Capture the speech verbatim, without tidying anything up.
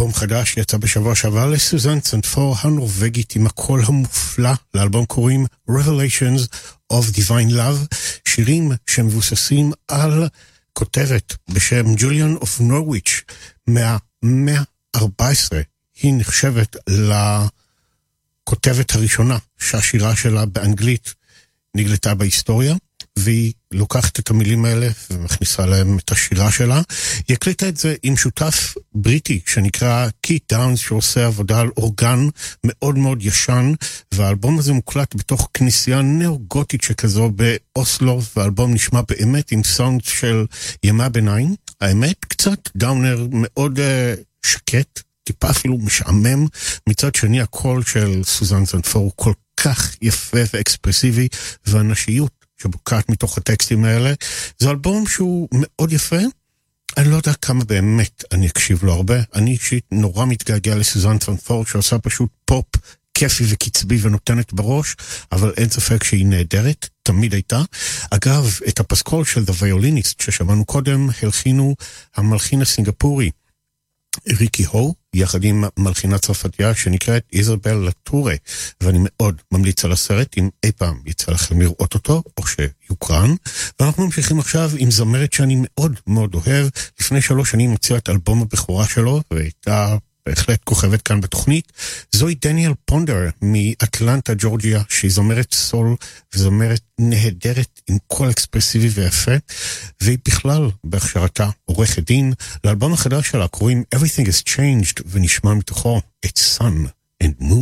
אלבום חדש יצא בשבוע שעבר לסוזן צנפור הנורווגית עם הקול המופלא. לאלבום קוראים Revelations of Divine Love, שירים שמבוססים על כותבת בשם ג'וליאן אוף נורוויץ' מהמאה ה-ארבע עשרה. היא נחשבת לכותבת הראשונה שהשירה שלה באנגלית נגלתה בהיסטוריה, והיא לוקחת את המילים האלה ומכניסה להם את השירה שלה. היא הקליטה את זה עם שותף בריטי שנקרא קית' דאונס, שעושה עבודה על אורגן מאוד מאוד ישן, והאלבום הזה מוקלט בתוך כנסייה נאו-גותית שכזו באוסלו, והאלבום נשמע באמת עם סאונד של ימי הביניים. האמת, קצת דאונר מאוד uh, שקט, טיפה אפילו משעמם. מצד שני, הקול של סוזן צנפור הוא כל כך יפה ואקספרסיבי, והנשיות שבוקעת מתוך הטקסטים האלה. זה אלבום שהוא מאוד יפה. אני לא יודע כמה באמת אני אקשיב לו הרבה. אני אישית נורא מתגעגע לסוזן צנפור, שעושה פשוט פופ כיפי וקצבי ונותנת בראש, אבל אין ספק שהיא נהדרת, תמיד הייתה. אגב, את הפסקול של The Violinist ששמענו קודם, הלחינו המלחין הסינגפורי ריקי הו, יחד עם מלחינה צרפתיה שנקראת איזבל לטורה, ואני מאוד ממליץ על הסרט, אם אי פעם יצא לכם לראות אותו, או שיוקרן. ואנחנו ממשיכים עכשיו עם זמרת שאני מאוד מאוד אוהב. לפני שלוש שנים הוציאה את אלבום הבכורה שלו, והייתה בהחלט כוכבת כאן בתוכנית. זוהי דניאל פונדר מאטלנטה, ג'ורג'יה, שהיא זמרת סול וזמרת נהדרת עם קול אקספרסיבי ויפה, והיא בכלל בהכשרתה עורכת דין. לאלבום החדש שלה קוראים Everything Has Changed, ונשמע מתוכו את Sun and Moon.